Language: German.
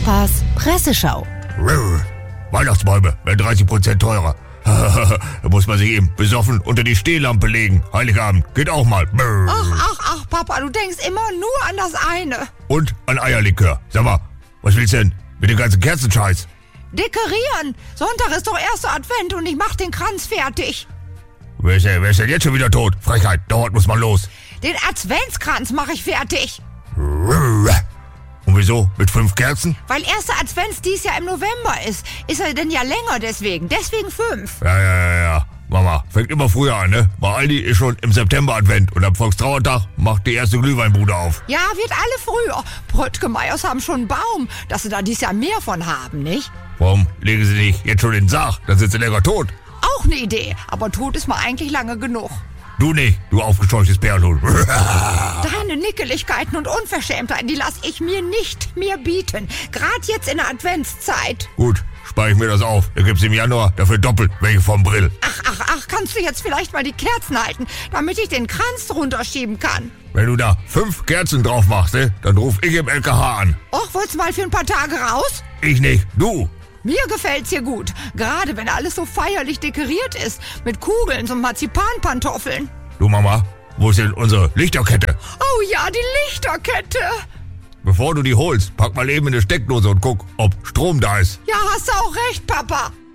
Papas Presseschau. Weihnachtsbäume werden 30% teurer. Da muss man sich eben besoffen unter die Stehlampe legen. Heiligabend geht auch mal. Ach, Papa, du denkst immer nur an das eine. Und an Eierlikör. Sag mal, was willst du denn mit dem ganzen Kerzenscheiß? Dekorieren. Sonntag ist doch erster Advent und ich mach den Kranz fertig. Wer ist denn jetzt schon wieder tot? Frechheit, dauert muss man los. Den Adventskranz mache ich fertig. Und wieso? Mit 5 Kerzen? Weil erster Advent dies Jahr im November ist. Ist er denn ja länger deswegen. Deswegen 5. Ja. Mama, fängt immer früher an, ne? Bei Aldi ist schon im September Advent und am Volkstrauertag macht die erste Glühweinbude auf. Ja, wird alle früher. Brötgemeiers haben schon einen Baum, dass sie da dies Jahr mehr von haben, nicht? Warum legen sie nicht jetzt schon in den Sarg? Dann sind sie länger tot. Auch eine Idee, aber tot ist man eigentlich lange genug. Du nicht, du aufgescheuchtes Perlhuhn. Deine Nickeligkeiten und Unverschämtheiten, die lasse ich mir nicht mehr bieten. Gerade jetzt in der Adventszeit. Gut, spare ich mir das auf. Da gibt's im Januar dafür doppelt welche vom Brill. Ach, kannst du jetzt vielleicht mal die Kerzen halten, damit ich den Kranz drunter schieben kann? Wenn du da 5 Kerzen drauf machst, ne, dann ruf ich im LKH an. Och, wollt's mal für ein paar Tage raus? Ich nicht, du. Mir gefällt's hier gut. Gerade wenn alles so feierlich dekoriert ist. Mit Kugeln und Marzipanpantoffeln. Du Mama, wo ist denn unsere Lichterkette? Oh ja, die Lichterkette. Bevor du die holst, pack mal eben in eine Steckdose und guck, ob Strom da ist. Ja, hast du auch recht, Papa.